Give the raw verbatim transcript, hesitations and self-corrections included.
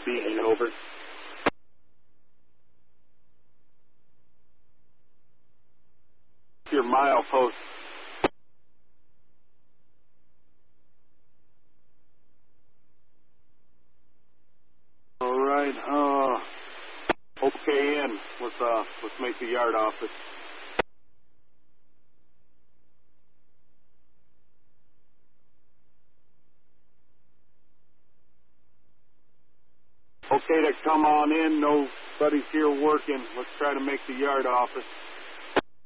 Beacon, over. Your milepost. All right. Uh, okay, in. Let's uh, let's make the yard office. Okay, to come on in. Nobody's here working. Let's try to make the yard office.